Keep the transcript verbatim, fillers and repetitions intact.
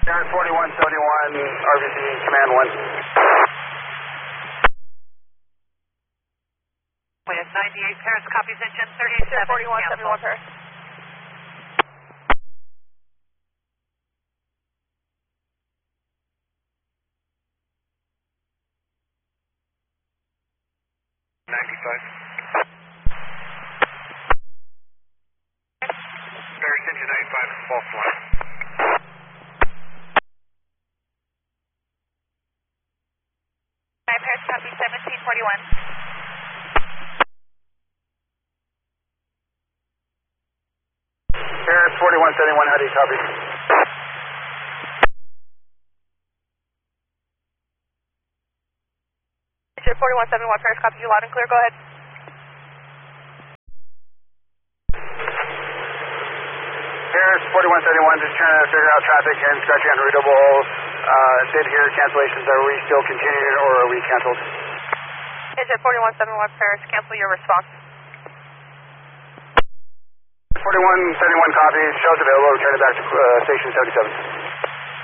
Paris forty-one seventy-one, R V C Command one. With ninety-eight Paris, copies engine thirty-seven. forty-one seventy-one Paris. ninety-five. Paris engine ninety-five, false line. nine Paris, copy seventeen forty-one. Paris forty-one seventy-one, how do you copy? forty-one seventy-one Paris, copy you loud and clear, go ahead. Paris forty-one seventy-one, just trying to figure out traffic here and scratching out readable holes. Uh, did hear cancellations. Are we still continuing or are we canceled? Engine forty-one seventy-one Paris, cancel your response. forty-one seventy-one copy, shows available, return it back to uh, station seventy-seven.